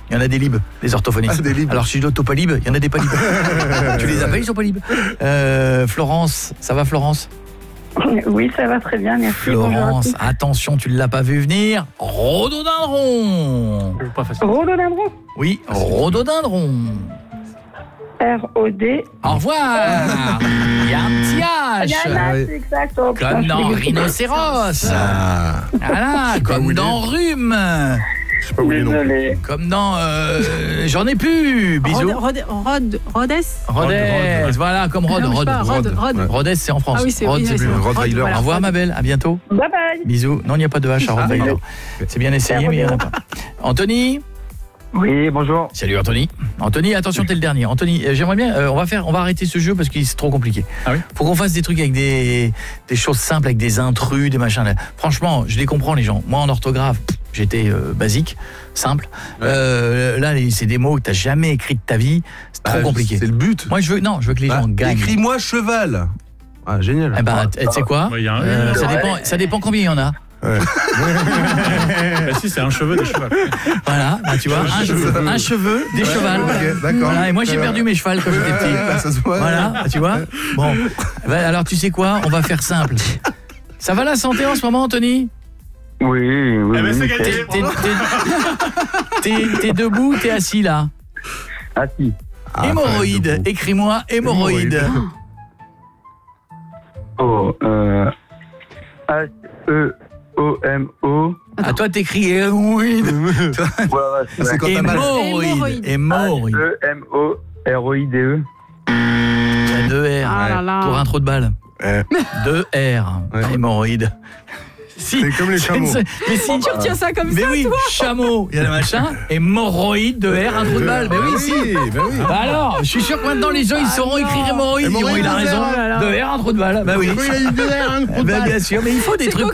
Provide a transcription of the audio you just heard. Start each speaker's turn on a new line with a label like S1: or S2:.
S1: Il y en a des libres, les orthophonistes.
S2: Des libres.
S1: Alors si je dis pas libres, il y en a des pas libres. Tu les appelles, ils sont pas libres. Florence, ça va Florence?
S3: Oui, ça va très bien, merci.
S1: Florence, attention, tu ne l'as pas vu venir. Rhododendron.
S4: Pas facile.
S3: Rhododendron.
S1: Oui, rhododendron.
S3: R-O-D.
S1: Au revoir. Il y a un petit H.
S3: Yana, c'est exact. Oh, putain,
S1: Comme
S3: je
S1: dans
S3: l'ai-
S1: rhinocéros.
S2: Ah.
S1: Voilà, comme dans rhume.
S2: Je sais pas où il est non plus.
S3: Désolé.
S1: Comme dans j'en ai plus. Bisous.
S5: Rhodes.
S1: Rhodes, voilà, comme Rhodes.
S5: Non, je sais pas, Rhodes.
S1: Rhodes, c'est en France.
S5: Ah oui, c'est
S1: Rhodes,
S5: oui,
S1: c'est
S5: c'est
S1: plus.
S5: bon.
S2: Rottweiler.
S5: Voilà.
S1: Au revoir ma belle, à bientôt.
S3: Bye bye.
S1: Bisous. Non, il n'y a pas de H à Rottweiler. C'est bien essayé, mais il n'y en a pas. Anthony.
S6: Oui, bonjour.
S1: Salut Anthony. Anthony, attention, t'es le dernier. Anthony, j'aimerais bien, on va arrêter ce jeu parce qu'il est trop compliqué.
S4: Ah oui.
S1: Faut qu'on fasse des trucs avec des choses simples, avec des intrus, des machins. Franchement, je les comprends les gens. Moi en orthographe, j'étais basique, simple. Là, c'est des mots que t'as jamais écrits de ta vie. C'est trop compliqué.
S2: C'est le but.
S1: Moi, je veux que les gens gagnent.
S2: Écris-moi cheval. Ah, génial.
S1: Eh ben, tu sais quoi
S4: Ouais, il y a un
S1: ça dépend combien il y en a.
S2: Ouais.
S4: Bah si, c'est un cheveu des chevaux.
S1: Voilà, bah, tu vois, un cheveu, des chevals.
S2: Ok, d'accord.
S1: Voilà, et moi j'ai perdu mes chevals quand j'étais petit.
S2: Ça se voit.
S1: Voilà, tu vois. Bon, bah, alors tu sais quoi, on va faire simple. Ça va la santé en ce moment, Anthony?
S6: Oui, oui.
S4: Eh ben, c'est
S6: oui.
S4: gagné.
S1: T'es debout, t'es assis là.
S6: Ah si.
S1: Hémorroïde, écris-moi hémorroïde.
S6: Oh, H-E-O-M-O.
S1: Ah, toi t'écris hémorroïde.
S2: C'est quand t'as mal.
S1: Hémorroïde. Hémorroïde.
S6: H-E-M-O-R-O-I-D-E.
S1: Il y a 2 R
S5: Ah là là.
S1: pour un trou de balle.
S2: Ouais.
S1: 2 R.
S2: Ouais.
S1: Hémorroïde. Si,
S2: C'est comme les chameaux.
S1: Mais si,
S5: Tu retiens ça comme
S1: mais
S5: ça,
S1: oui,
S5: toi?
S1: chameau, il y a le machin, hémorroïde, 2 R, un trou de balle. Mais oui, si.
S2: Ben oui.
S1: Bah alors, je suis sûr que maintenant les gens ils sauront écrire hémorroïde. Ils diront, il a raison.
S5: oh là là.
S1: 2 R, un trou de balle. Bah oui.
S2: Il a eu 2 R, un coup de
S1: Bah,
S2: balle.
S1: bien sûr, mais il faut des trucs